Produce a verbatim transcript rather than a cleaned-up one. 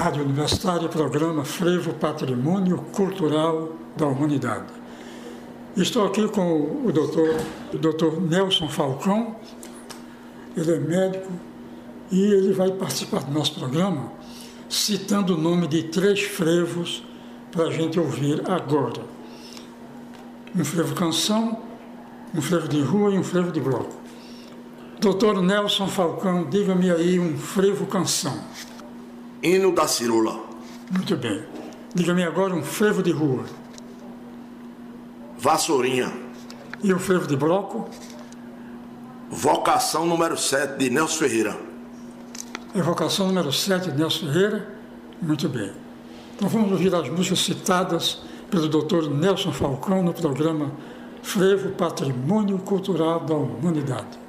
Rádio Universitária, programa Frevo Patrimônio Cultural da Humanidade. Estou aqui com o doutor, o doutor Nelson Falcão, ele é médico e ele vai participar do nosso programa citando o nome de três frevos para a gente ouvir agora. Um frevo canção, um frevo de rua e um frevo de bloco. Doutor Nelson Falcão, diga-me aí um frevo canção. Hino da Cirula. Muito bem. Diga-me agora um frevo de rua. Vassourinha. E o frevo de bloco? Vocação número sete, de Nelson Ferreira. Evocação número sete, de Nelson Ferreira? Muito bem. Então vamos ouvir as músicas citadas pelo doutor Nelson Falcão no programa Frevo Patrimônio Cultural da Humanidade.